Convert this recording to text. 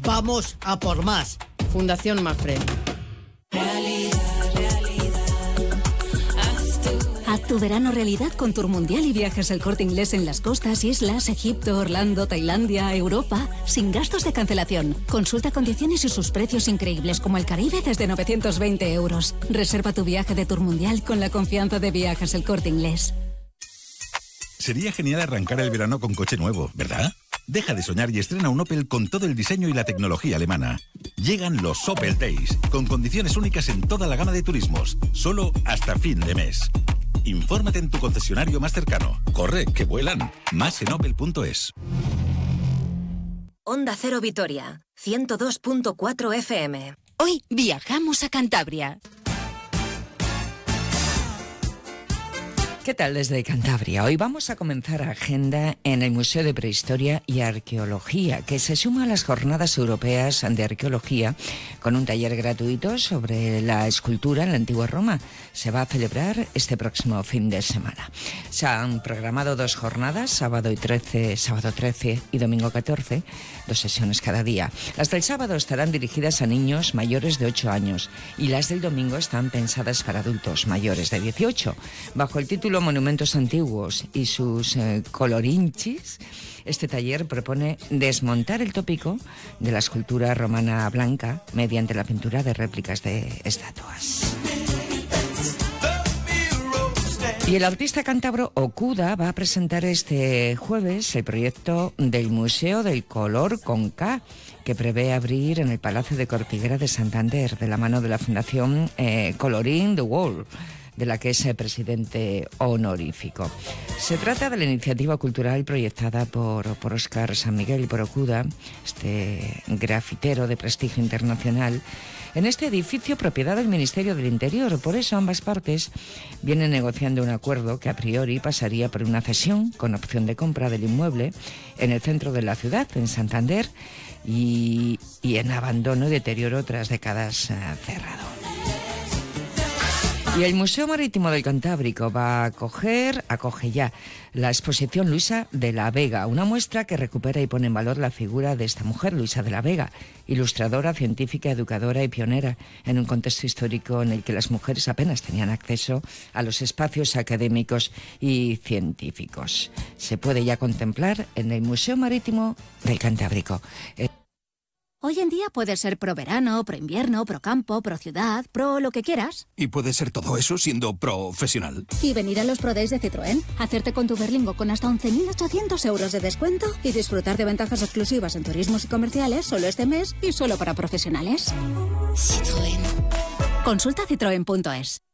Vamos a por más. Fundación Mafre. Haz tu verano realidad con Tour Mundial y Viajes El Corte Inglés en las costas, islas, Egipto, Orlando, Tailandia, Europa, sin gastos de cancelación. Consulta condiciones y sus precios increíbles, como el Caribe desde 920 euros. Reserva tu viaje de Tour Mundial con la confianza de Viajes El Corte Inglés. Sería genial arrancar el verano con coche nuevo, ¿verdad? Deja de soñar y estrena un Opel con todo el diseño y la tecnología alemana. Llegan los Opel Days, con condiciones únicas en toda la gama de turismos, solo hasta fin de mes. Infórmate en tu concesionario más cercano. Corre, que vuelan. Más en opel.es. Onda Cero Vitoria, 102.4 FM. Hoy viajamos a Cantabria. ¿Qué tal desde Cantabria? Hoy vamos a comenzar agenda en el Museo de Prehistoria y Arqueología, que se suma a las Jornadas Europeas de Arqueología con un taller gratuito sobre la escultura en la antigua Roma. Se va a celebrar este próximo fin de semana. Se han programado 2 jornadas, sábado 13 y domingo 14, 2 sesiones cada día. Las del sábado estarán dirigidas a niños mayores de 8 años y las del domingo están pensadas para adultos mayores de 18. Bajo el título Monumentos Antiguos y sus colorinchis, este taller propone desmontar el tópico de la escultura romana blanca mediante la pintura de réplicas de estatuas. Y el artista cántabro Okuda va a presentar este jueves el proyecto del Museo del Color con K, que prevé abrir en el Palacio de Cortiguera de Santander, de la mano de la Fundación Coloring the World, de la que es presidente honorífico. Se trata de la iniciativa cultural proyectada por Óscar San Miguel y por Okuda, este grafitero de prestigio internacional, en este edificio propiedad del Ministerio del Interior. Por eso ambas partes vienen negociando un acuerdo que a priori pasaría por una cesión con opción de compra del inmueble en el centro de la ciudad, en Santander, y en abandono y deterioro tras décadas cerrado. Y el Museo Marítimo del Cantábrico acoge ya la exposición Luisa de la Vega, una muestra que recupera y pone en valor la figura de esta mujer, Luisa de la Vega, ilustradora, científica, educadora y pionera en un contexto histórico en el que las mujeres apenas tenían acceso a los espacios académicos y científicos. Se puede ya contemplar en el Museo Marítimo del Cantábrico. Hoy en día puedes ser pro verano, pro invierno, pro campo, pro ciudad, pro lo que quieras. ¿Y puedes ser todo eso siendo profesional? Y venir a los Pro Days de Citroën, hacerte con tu Berlingo con hasta 11.800 euros de descuento y disfrutar de ventajas exclusivas en turismos y comerciales solo este mes y solo para profesionales. Citroën. Consulta citroen.es.